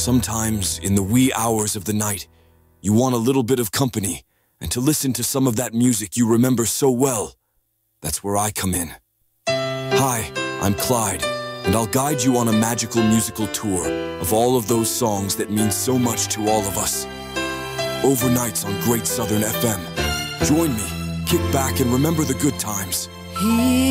Sometimes, in the wee hours of the night, you want a little bit of company and to listen to some of that music you remember so well. That's where I come in. Hi, I'm Clyde, and I'll guide you on a magical musical tour of all of those songs that mean so much to all of us. Overnights on Great Southern FM. Join me, kick back, and remember the good times.